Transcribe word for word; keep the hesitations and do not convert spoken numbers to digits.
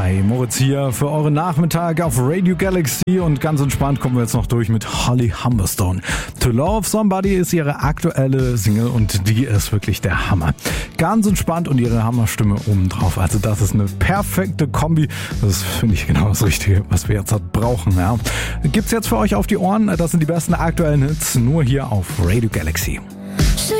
Hi, Moritz hier für euren Nachmittag auf Radio Galaxy und ganz entspannt kommen wir jetzt noch durch mit Holly Humberstone. To Love Somebody ist ihre aktuelle Single und die ist wirklich der Hammer. Ganz entspannt und ihre Hammerstimme obendrauf. Also das ist eine perfekte Kombi. Das finde ich genau das Richtige, was wir jetzt halt brauchen. Ja. Gibt's jetzt für euch auf die Ohren. Das sind die besten aktuellen Hits nur hier auf Radio Galaxy.